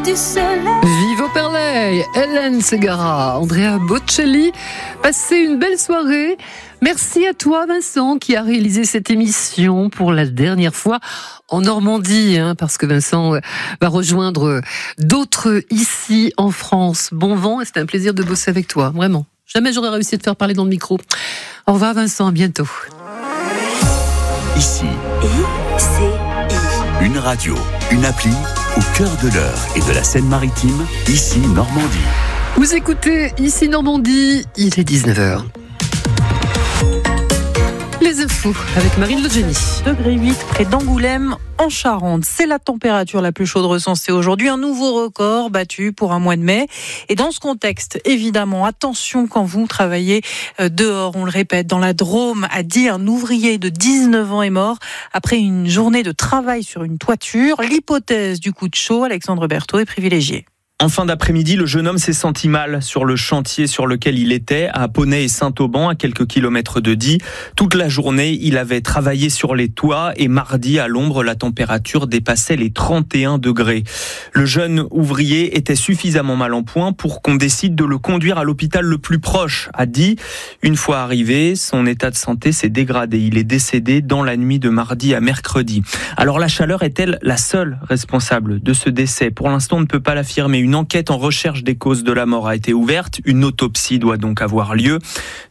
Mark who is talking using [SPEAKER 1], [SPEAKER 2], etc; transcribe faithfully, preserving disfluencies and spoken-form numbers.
[SPEAKER 1] du soleil.
[SPEAKER 2] Vivo Perley, Hélène Ségara, Andrea Bocelli. Passez une belle soirée. Merci à toi Vincent qui a réalisé cette émission pour la dernière fois en Normandie, hein, parce que Vincent va rejoindre d'autres ici en France. Bon vent et c'était un plaisir de bosser avec toi, vraiment. Jamais j'aurais réussi à te faire parler dans le micro. Au revoir Vincent, à bientôt.
[SPEAKER 3] Ici,
[SPEAKER 1] I, C, I.
[SPEAKER 3] une radio, une appli au cœur de l'Eure et de la Seine-Maritime, ici Normandie.
[SPEAKER 2] Vous écoutez Ici Normandie, il est dix-neuf heures. Les infos avec Marine Le Génie.
[SPEAKER 4] degré huit près d'Angoulême en Charente. C'est la température la plus chaude recensée aujourd'hui. Un nouveau record battu pour un mois de mai. Et dans ce contexte, évidemment, attention quand vous travaillez dehors. On le répète, dans la Drôme, à Die, un ouvrier de dix-neuf ans est mort après une journée de travail sur une toiture. L'hypothèse du coup de chaud, Alexandre Berthaud, est privilégiée.
[SPEAKER 5] En fin d'après-midi, le jeune homme s'est senti mal sur le chantier sur lequel il était, à Poney et Saint-Auban, à quelques kilomètres de Die. Toute la journée, il avait travaillé sur les toits et mardi, à l'ombre, la température dépassait les trente et un degrés. Le jeune ouvrier était suffisamment mal en point pour qu'on décide de le conduire à l'hôpital le plus proche, à Die. Une fois arrivé, son état de santé s'est dégradé. Il est décédé dans la nuit de mardi à mercredi. Alors la chaleur est-elle la seule responsable de ce décès ? Pour l'instant, on ne peut pas l'affirmer. Une enquête en recherche des causes de la mort a été ouverte. Une autopsie doit donc avoir lieu.